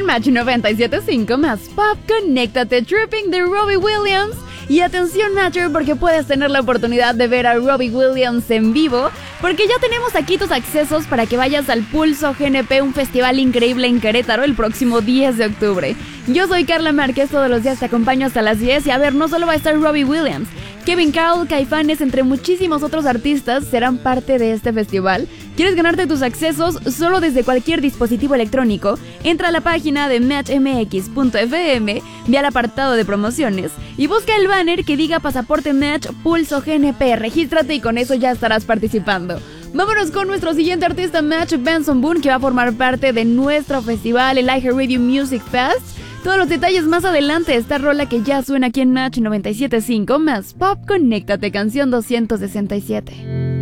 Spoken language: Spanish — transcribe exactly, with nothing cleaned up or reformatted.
en Match noventa y siete punto cinco más Pop, conéctate Tripping de Robbie Williams. Y atención, Matcher, porque puedes tener la oportunidad de ver a Robbie Williams en vivo, porque ya tenemos aquí tus accesos para que vayas al Pulso G N P, un festival increíble en Querétaro el próximo diez de octubre. Yo soy Carla Márquez, todos los días te acompaño hasta las diez y a ver, no solo va a estar Robbie Williams, Kevin Carroll, Caifanes, entre muchísimos otros artistas serán parte de este festival. ¿Quieres ganarte tus accesos solo desde cualquier dispositivo electrónico? Entra a la página de match m x punto f m, ve al apartado de promociones y busca el banner que diga Pasaporte Match Pulso G N P. Regístrate y con eso ya estarás participando. Vámonos con nuestro siguiente artista, Match Benson Boone, que va a formar parte de nuestro festival, el iHeartRadio Music Fest. Todos los detalles más adelante, esta rola que ya suena aquí en Match noventa y siete punto cinco más Pop, conéctate, canción doscientos sesenta y siete.